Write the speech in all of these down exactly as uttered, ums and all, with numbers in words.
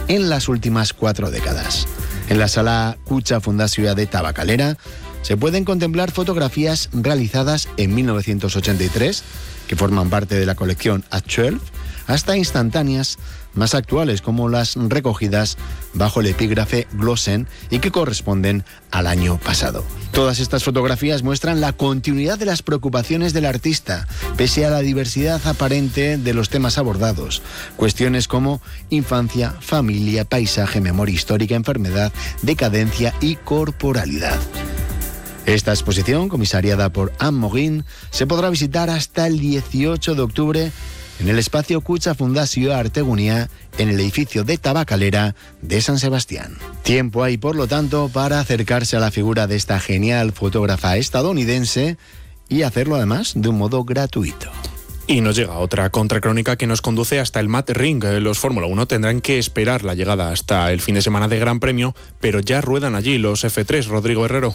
en las últimas cuatro décadas. En la sala Kutxa Fundazioa de Tabakalera se pueden contemplar fotografías realizadas en mil novecientos ochenta y tres, que forman parte de la colección A doce, hasta instantáneas más actuales, como las recogidas bajo el epígrafe Glossen y que corresponden al año pasado. Todas estas fotografías muestran la continuidad de las preocupaciones del artista, pese a la diversidad aparente de los temas abordados. Cuestiones como infancia, familia, paisaje, memoria histórica, enfermedad, decadencia y corporalidad. Esta exposición, comisariada por Anne Morin, se podrá visitar hasta el dieciocho de octubre en el espacio Kutxa Fundazioa Artegunea, en el edificio de Tabakalera de San Sebastián. Tiempo hay, por lo tanto, para acercarse a la figura de esta genial fotógrafa estadounidense y hacerlo además de un modo gratuito. Y nos llega otra contracrónica que nos conduce hasta el Mad Ring. Los Fórmula uno tendrán que esperar la llegada hasta el fin de semana de Gran Premio, pero ya ruedan allí los F tres, Rodrigo Herrero.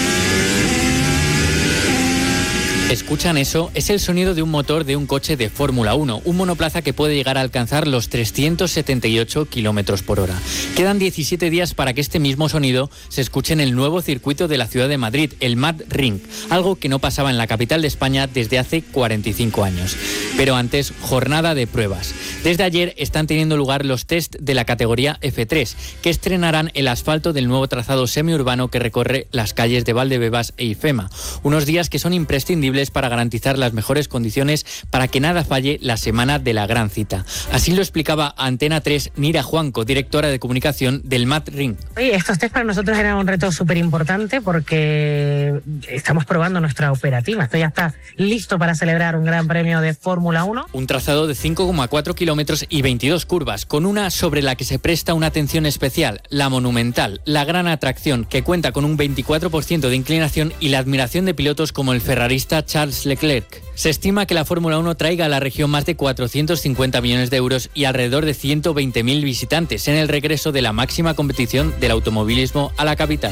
¿Escuchan eso? Es el sonido de un motor de un coche de Fórmula uno, un monoplaza que puede llegar a alcanzar los trescientos setenta y ocho kilómetros por hora. Quedan diecisiete días para que este mismo sonido se escuche en el nuevo circuito de la ciudad de Madrid, el Mad Ring, algo que no pasaba en la capital de España desde hace cuarenta y cinco años. Pero antes, jornada de pruebas. Desde ayer están teniendo lugar los test de la categoría F tres, que estrenarán el asfalto del nuevo trazado semiurbano que recorre las calles de Valdebebas e Ifema. Unos días que son imprescindibles para garantizar las mejores condiciones para que nada falle la semana de la gran cita. Así lo explicaba a Antena tres Nira Juanco, directora de comunicación del Mad Ring. Oye, estos test para nosotros eran un reto súper importante porque estamos probando nuestra operativa. Esto ya está listo para celebrar un gran premio de Fórmula uno. Un trazado de cinco coma cuatro kilómetros y veintidós curvas, con una sobre la que se presta una atención especial, la Monumental, la gran atracción que cuenta con un veinticuatro por ciento de inclinación y la admiración de pilotos como el ferrarista Charles Leclerc. Se estima que la Fórmula uno traiga a la región más de cuatrocientos cincuenta millones de euros y alrededor de ciento veinte mil visitantes en el regreso de la máxima competición del automovilismo a la capital.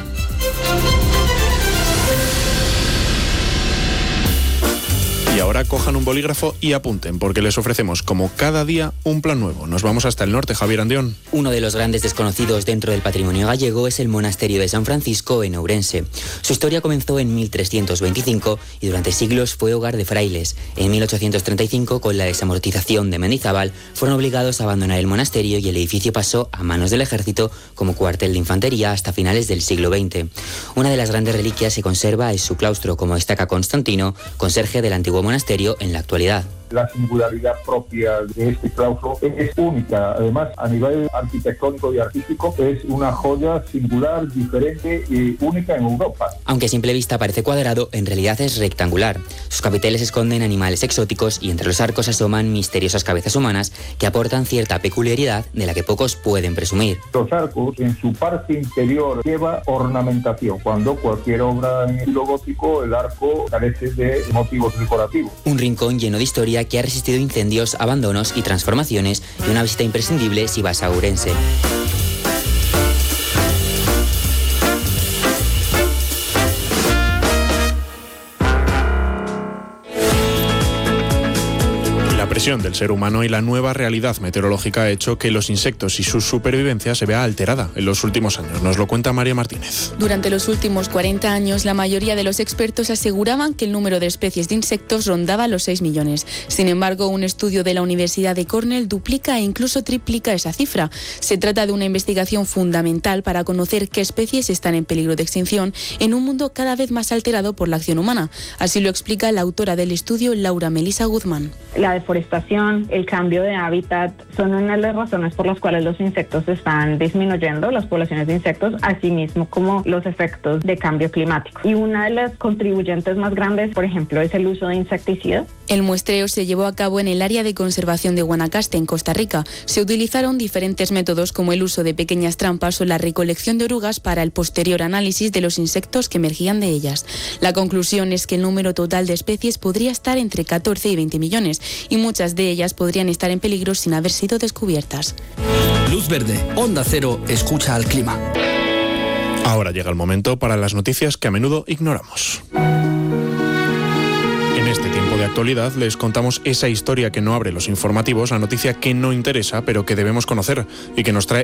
Y ahora cojan un bolígrafo y apunten, porque les ofrecemos, como cada día, un plan nuevo. Nos vamos hasta el norte, Javier Andión. Uno de los grandes desconocidos dentro del patrimonio gallego es el monasterio de San Francisco en Ourense. Su historia comenzó en mil trescientos veinticinco y durante siglos fue hogar de frailes. En mil ochocientos treinta y cinco, con la desamortización de Mendizábal, fueron obligados a abandonar el monasterio y el edificio pasó a manos del ejército como cuartel de infantería hasta finales del siglo veinte. Una de las grandes reliquias que conserva es su claustro, como destaca Constantino, conserje del antiguo monasterio en la actualidad. La singularidad propia de este claustro es única. Además, a nivel arquitectónico y artístico, es una joya singular, diferente y única en Europa. Aunque a simple vista parece cuadrado, en realidad es rectangular. Sus capiteles esconden animales exóticos y entre los arcos asoman misteriosas cabezas humanas que aportan cierta peculiaridad de la que pocos pueden presumir. Los arcos, en su parte interior, lleva ornamentación, cuando cualquier obra en estilo gótico, el arco carece de motivos decorativos. Un rincón lleno de historia que ha resistido incendios, abandonos y transformaciones, y una visita imprescindible si vas a Ourense. La presión del ser humano y la nueva realidad meteorológica ha hecho que los insectos y su supervivencia se vea alterada en los últimos años. Nos lo cuenta María Martínez. Durante los últimos cuarenta años, la mayoría de los expertos aseguraban que el número de especies de insectos rondaba los seis millones. Sin embargo, un estudio de la Universidad de Cornell duplica e incluso triplica esa cifra. Se trata de una investigación fundamental para conocer qué especies están en peligro de extinción en un mundo cada vez más alterado por la acción humana. Así lo explica la autora del estudio, Laura Melisa Guzmán. La deforestación, el cambio de hábitat son una de las razones por las cuales los insectos están disminuyendo, las poblaciones de insectos, así mismo como los efectos de cambio climático. Y una de las contribuyentes más grandes, por ejemplo, es el uso de insecticidas. El muestreo se llevó a cabo en el área de conservación de Guanacaste, en Costa Rica. Se utilizaron diferentes métodos como el uso de pequeñas trampas o la recolección de orugas para el posterior análisis de los insectos que emergían de ellas. La conclusión es que el número total de especies podría estar entre catorce y veinte millones y muchas de ellas podrían estar en peligro sin haber sido descubiertas. Luz Verde, Onda Cero, escucha al clima. Ahora llega el momento para las noticias que a menudo ignoramos. En este tiempo de actualidad les contamos esa historia que no abre los informativos, la noticia que no interesa pero que debemos conocer y que nos trae